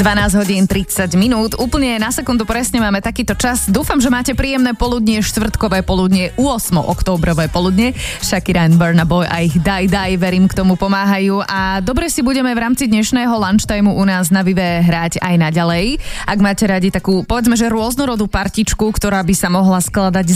12 hodín 30 minút. Úplne na sekundu presne máme takýto čas. Dúfam, že máte príjemné poludnie, štvrtkové poludnie, 8. októbrové poludnie. Shakira and Burna Boy a ich Die, verím, k tomu pomáhajú. A dobre si budeme v rámci dnešného lunchtimeu u nás na Vive hrať aj naďalej. Ak máte radi takú, povedzme, že rôznorodú partičku, ktorá by sa mohla skladať